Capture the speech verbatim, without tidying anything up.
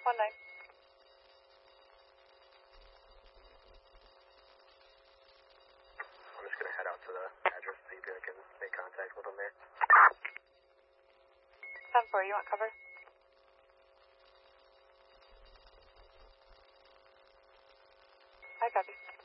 One nine. I'm just gonna head out to the address so you can make contact with them there. Ten four, you want cover? I copy.